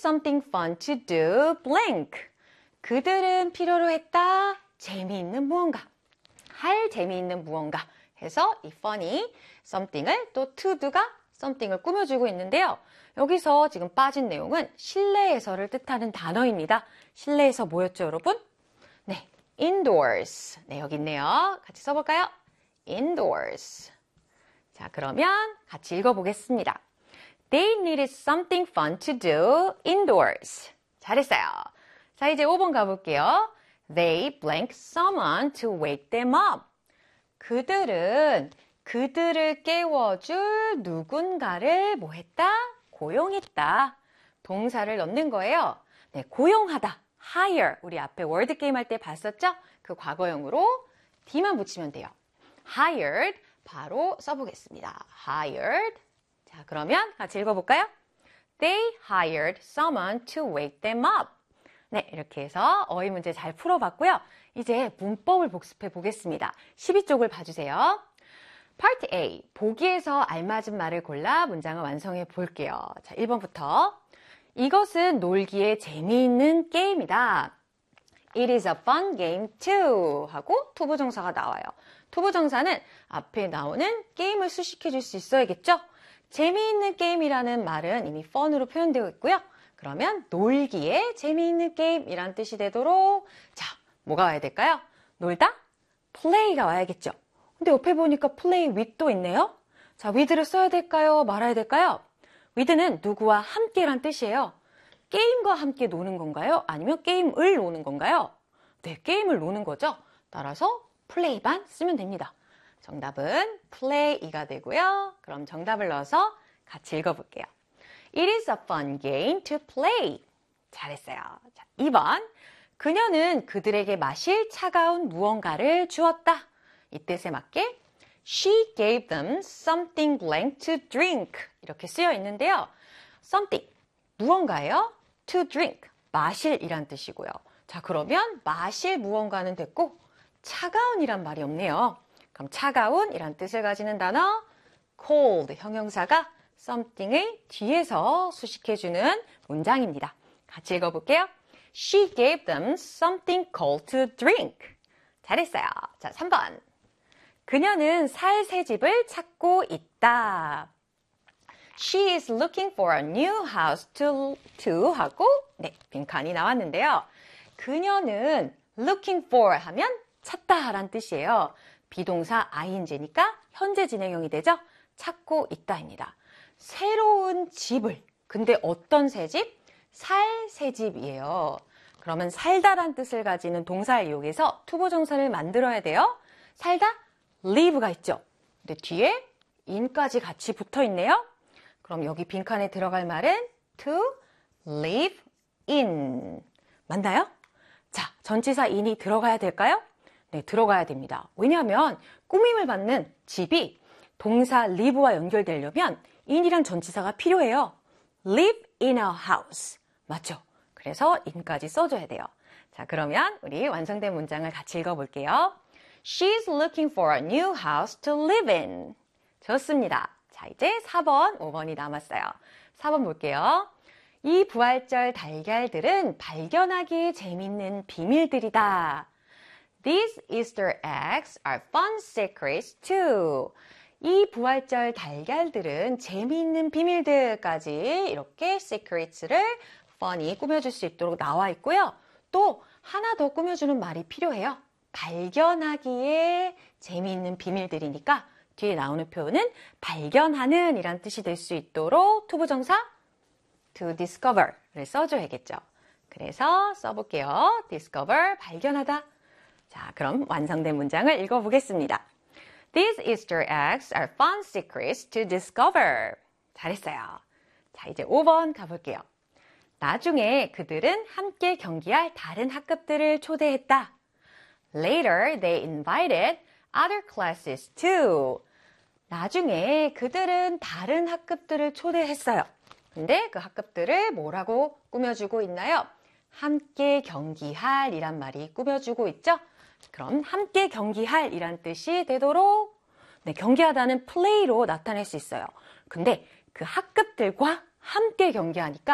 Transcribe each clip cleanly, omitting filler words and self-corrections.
something fun to do blank. 그들은 필요로 했다. 재미있는 무언가. 할 재미있는 무언가 해서 이 funny something을 또 to do가 something을 꾸며주고 있는데요. 여기서 지금 빠진 내용은 실내에서를 뜻하는 단어입니다. 실내에서 뭐였죠, 여러분? 네, indoors. 네, 여기 있네요. 같이 써볼까요? indoors. 자, 그러면 같이 읽어보겠습니다. They needed something fun to do indoors. 잘했어요. 자, 이제 5번 가볼게요. They blank someone to wake them up. 그들은 그들을 깨워줄 누군가를 뭐 했다? 고용했다. 동사를 넣는 거예요. 네, 고용하다. hire. 우리 앞에 월드게임 할 때 봤었죠? 그 과거형으로 D만 붙이면 돼요. hired. 바로 써보겠습니다. hired. 자, 그러면 같이 읽어볼까요? They hired someone to wake them up. 네, 이렇게 해서 어휘 문제 잘 풀어봤고요. 이제 문법을 복습해 보겠습니다. 12쪽을 봐주세요. Part A, 보기에서 알맞은 말을 골라 문장을 완성해 볼게요. 자, 1번부터. 이것은 놀기에 재미있는 게임이다. It is a fun game too. 하고 투부정사가 나와요. 투부정사는 앞에 나오는 게임을 수식해 줄 수 있어야겠죠? 재미있는 게임이라는 말은 이미 fun으로 표현되어 있고요. 그러면 놀기에 재미있는 게임이란 뜻이 되도록 자, 뭐가 와야 될까요? 놀다? play가 와야겠죠. 근데 옆에 보니까 play with도 있네요. 자, with를 써야 될까요? 말아야 될까요? with는 누구와 함께란 뜻이에요. 게임과 함께 노는 건가요? 아니면 게임을 노는 건가요? 네, 게임을 노는 거죠. 따라서 play만 쓰면 됩니다. 정답은 play가 되고요. 그럼 정답을 넣어서 같이 읽어볼게요. It is a fun game to play. 잘했어요. 자, 2번. 그녀는 그들에게 마실 차가운 무언가를 주었다. 이 뜻에 맞게 She gave them something blank to drink. 이렇게 쓰여 있는데요. something, 무언가예요. to drink, 마실이란 뜻이고요. 자, 그러면 마실 무언가는 됐고 차가운이란 말이 없네요. 그럼 차가운이란 뜻을 가지는 단어 cold, 형용사가 something의 뒤에서 수식해주는 문장입니다. 같이 읽어볼게요. She gave them something cold to drink. 잘했어요. 자, 3번. 그녀는 살 새 집을 찾고 있다. She is looking for a new house to 하고 네, 빈칸이 나왔는데요. 그녀는 looking for 하면 찾다 라는 뜻이에요. 비동사 ing니까 현재 진행형이 되죠. 찾고 있다입니다. 새로운 집을, 근데 어떤 새 집? 살 새 집이에요. 그러면 살다란 뜻을 가지는 동사를 이용해서 투부정사를 만들어야 돼요. 살다, live가 있죠. 근데 뒤에 in까지 같이 붙어 있네요. 그럼 여기 빈칸에 들어갈 말은 to live in. 맞나요? 자, 전치사 in이 들어가야 될까요? 네, 들어가야 됩니다. 왜냐하면 꾸밈을 받는 집이 동사 live와 연결되려면 in이란 전치사가 필요해요. live in a house. 맞죠? 그래서 in까지 써줘야 돼요. 자, 그러면 우리 완성된 문장을 같이 읽어볼게요. She's looking for a new house to live in. 좋습니다. 자, 이제 4번, 5번이 남았어요. 4번 볼게요. 이 부활절 달걀들은 발견하기 재밌는 비밀들이다. These Easter eggs are fun secrets too. 이 부활절 달걀들은 재미있는 비밀들까지 이렇게 secrets를 funny 꾸며줄 수 있도록 나와 있고요. 또 하나 더 꾸며주는 말이 필요해요. 발견하기에 재미있는 비밀들이니까 뒤에 나오는 표현은 발견하는 이란 뜻이 될 수 있도록 투부정사 to discover를 써줘야겠죠. 그래서 써볼게요. discover, 발견하다. 자, 그럼 완성된 문장을 읽어보겠습니다. These Easter eggs are fun secrets to discover. 잘했어요. 자, 이제 5번 가볼게요. 나중에 그들은 함께 경기할 다른 학급들을 초대했다. Later, they invited other classes too. 나중에 그들은 다른 학급들을 초대했어요. 근데 그 학급들을 뭐라고 꾸며주고 있나요? 함께 경기할 이란 말이 꾸며주고 있죠? 그럼 함께 경기할 이란 뜻이 되도록 네, 경기하다는 play로 나타낼 수 있어요. 근데 그 학급들과 함께 경기하니까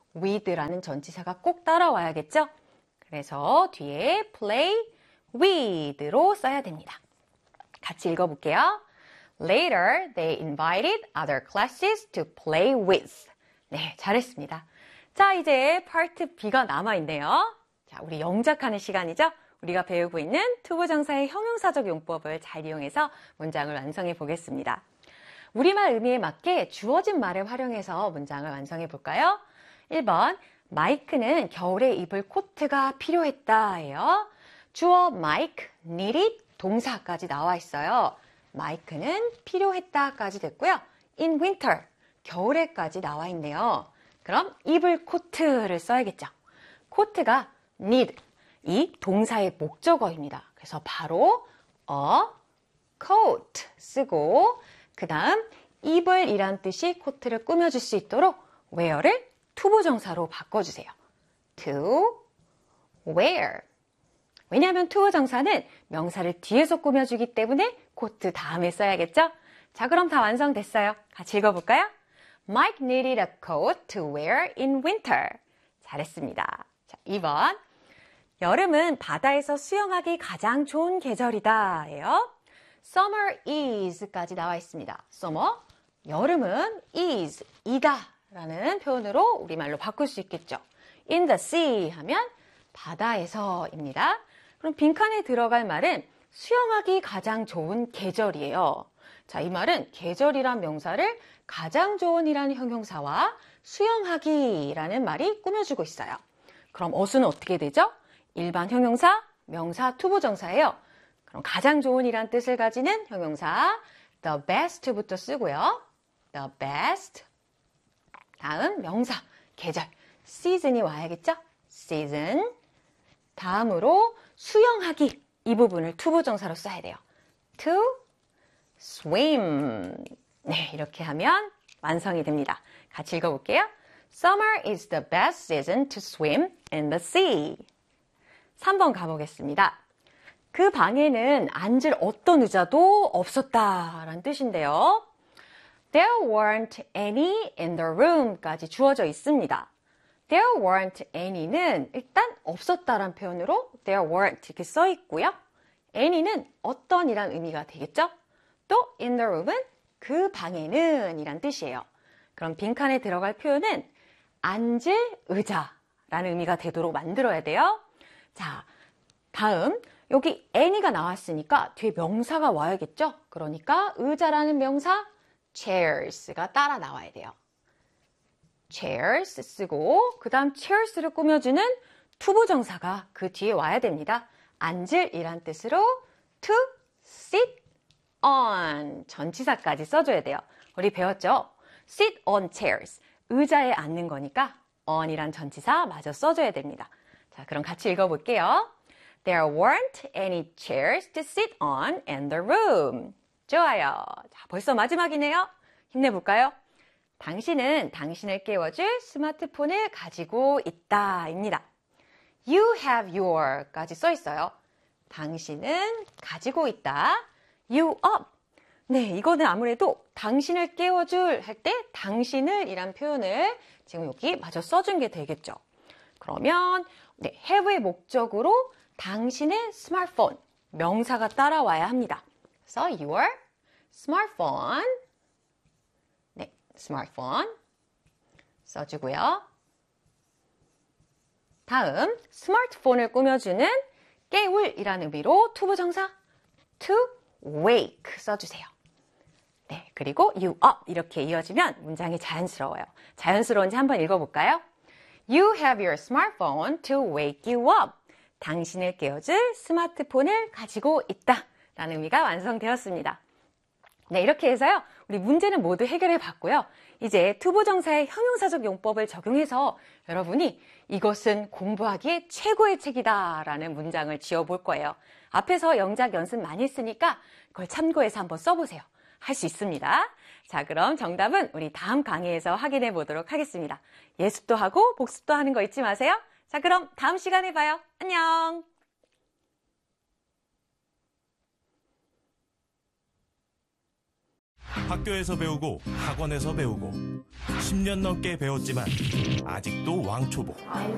with라는 전치사가 꼭 따라와야겠죠? 그래서 뒤에 play with로 써야 됩니다. 같이 읽어볼게요. Later, they invited other classes to play with. 네, 잘했습니다. 자, 이제 파트 B가 남아있네요. 자, 우리 영작하는 시간이죠? 우리가 배우고 있는 투부정사의 형용사적 용법을 잘 이용해서 문장을 완성해 보겠습니다. 우리말 의미에 맞게 주어진 말을 활용해서 문장을 완성해 볼까요? 1번, 마이크는 겨울에 입을 코트가 필요했다 예요. 주어 마이크, needed, 동사까지 나와 있어요. 마이크는 필요했다까지 됐고요. in winter, 겨울에까지 나와 있네요. 그럼 입을 코트를 써야겠죠. 코트가 need, 이 동사의 목적어입니다. 그래서 바로 a coat 쓰고 그 다음 입을 이란 뜻이 코트를 꾸며줄 수 있도록 wear를 투부정사로 바꿔주세요. to wear. 왜냐하면 투부정사는 명사를 뒤에서 꾸며주기 때문에 코트 다음에 써야겠죠? 자, 그럼 다 완성됐어요. 같이 읽어볼까요? Mike needed a coat to wear in winter. 잘했습니다. 자, 2번. 여름은 바다에서 수영하기 가장 좋은 계절이다 예요. Summer is까지 나와 있습니다. Summer, 여름은 is, 이다 라는 표현으로 우리말로 바꿀 수 있겠죠. In the sea 하면 바다에서입니다. 그럼 빈칸에 들어갈 말은 수영하기 가장 좋은 계절이에요. 자, 이 말은 계절이란 명사를 가장 좋은이라는 형용사와 수영하기라는 말이 꾸며주고 있어요. 그럼 어수는 어떻게 되죠? 일반 형용사, 명사, 투부정사예요. 그럼 가장 좋은이란 뜻을 가지는 형용사 the best부터 쓰고요. the best. 다음 명사, 계절, season이 와야겠죠? season. 다음으로 수영하기, 이 부분을 투부정사로 써야 돼요. to swim. 네, 이렇게 하면 완성이 됩니다. 같이 읽어볼게요. Summer is the best season to swim in the sea. 3번 가보겠습니다. 그 방에는 앉을 어떤 의자도 없었다라는 뜻인데요. There weren't any in the room까지 주어져 있습니다. There weren't any는 일단 없었다라는 표현으로 there weren't 이렇게 써 있고요. any는 어떤이란 의미가 되겠죠? 또 in the room은 그 방에는 이란 뜻이에요. 그럼 빈칸에 들어갈 표현은 앉을 의자라는 의미가 되도록 만들어야 돼요. 자, 다음 여기 any가 나왔으니까 뒤에 명사가 와야겠죠? 그러니까 의자라는 명사 chairs가 따라 나와야 돼요. chairs 쓰고 그 다음 chairs를 꾸며주는 투부정사가 그 뒤에 와야 됩니다. 앉을 이란 뜻으로 to sit on 전치사까지 써줘야 돼요. 우리 배웠죠? sit on chairs 의자에 앉는 거니까 on이란 전치사 마저 써줘야 됩니다. 자, 그럼 같이 읽어볼게요. There weren't any chairs to sit on in the room. 좋아요. 자, 벌써 마지막이네요. 힘내볼까요? 당신은 당신을 깨워줄 스마트폰을 가지고 있다입니다. You have your까지 써 있어요. 당신은 가지고 있다. You up. 네, 이거는 아무래도 당신을 깨워줄 할 때 당신을 이란 표현을 지금 여기 마저 써준 게 되겠죠. 그러면 네, have의 목적으로 당신의 스마트폰, 명사가 따라와야 합니다. 그래서 your smartphone, 네, smartphone 써주고요. 다음, 스마트폰을 꾸며주는 깨울이라는 의미로 투부정사 to wake 써주세요. 네, 그리고 you up 이렇게 이어지면 문장이 자연스러워요. 자연스러운지 한번 읽어볼까요? You have your smartphone to wake you up. 당신을 깨워줄 스마트폰을 가지고 있다 라는 의미가 완성되었습니다. 네, 이렇게 해서요. 우리 문제는 모두 해결해 봤고요. 이제 투부정사의 형용사적 용법을 적용해서 여러분이 이것은 공부하기에 최고의 책이다 라는 문장을 지어볼 거예요. 앞에서 영작 연습 많이 했으니까 그걸 참고해서 한번 써보세요. 할 수 있습니다. 자, 그럼 정답은 우리 다음 강의에서 확인해 보도록 하겠습니다. 예습도 하고 복습도 하는 거 잊지 마세요. 자, 그럼 다음 시간에 봐요. 안녕! 학교에서 배우고 학원에서 배우고 10년 넘게 배웠지만 아직도 왕초보.